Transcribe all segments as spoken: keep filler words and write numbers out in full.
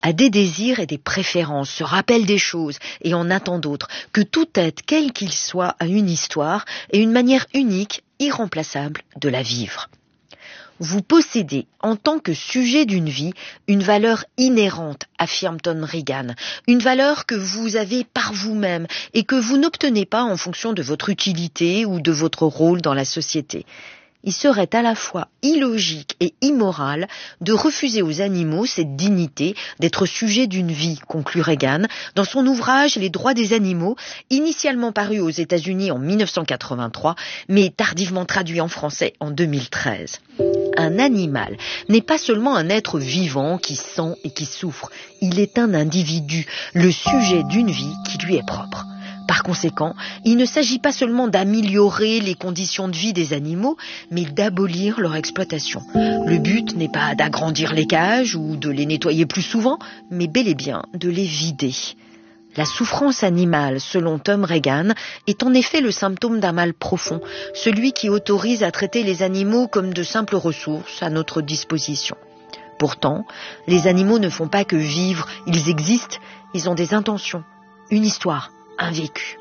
a des désirs et des préférences, se rappelle des choses et en attend d'autres, que tout être, quel qu'il soit, a une histoire et une manière unique, irremplaçable de la vivre. Vous possédez, en tant que sujet d'une vie, une valeur inhérente, affirme Tom Regan, une valeur que vous avez par vous-même et que vous n'obtenez pas en fonction de votre utilité ou de votre rôle dans la société. Il serait à la fois illogique et immoral de refuser aux animaux cette dignité d'être sujet d'une vie, conclut Regan, dans son ouvrage Les droits des animaux, initialement paru aux États-Unis en mille neuf cent quatre-vingt-trois, mais tardivement traduit en français en deux mille treize. Un animal n'est pas seulement un être vivant qui sent et qui souffre, il est un individu, le sujet d'une vie qui lui est propre. Par conséquent, il ne s'agit pas seulement d'améliorer les conditions de vie des animaux, mais d'abolir leur exploitation. Le but n'est pas d'agrandir les cages ou de les nettoyer plus souvent, mais bel et bien de les vider. La souffrance animale, selon Tom Regan, est en effet le symptôme d'un mal profond, celui qui autorise à traiter les animaux comme de simples ressources à notre disposition. Pourtant, les animaux ne font pas que vivre, ils existent, ils ont des intentions, une histoire, un vécu.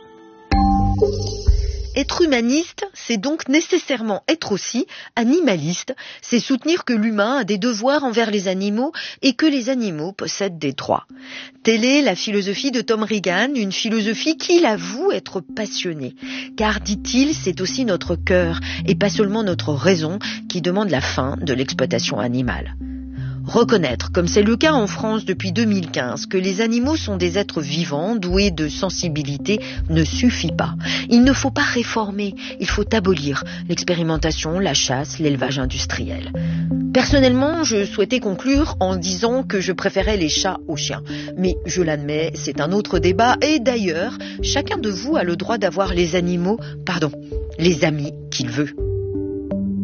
Être humaniste, c'est donc nécessairement être aussi animaliste, c'est soutenir que l'humain a des devoirs envers les animaux et que les animaux possèdent des droits. Telle est la philosophie de Tom Regan, une philosophie qu'il avoue être passionnée. Car, dit-il, c'est aussi notre cœur et pas seulement notre raison qui demande la fin de l'exploitation animale. Reconnaître, comme c'est le cas en France depuis deux mille quinze, que les animaux sont des êtres vivants, doués de sensibilité, ne suffit pas. Il ne faut pas réformer, il faut abolir l'expérimentation, la chasse, l'élevage industriel. Personnellement, je souhaitais conclure en disant que je préférais les chats aux chiens. Mais je l'admets, c'est un autre débat et d'ailleurs, chacun de vous a le droit d'avoir les animaux, pardon, les amis qu'il veut.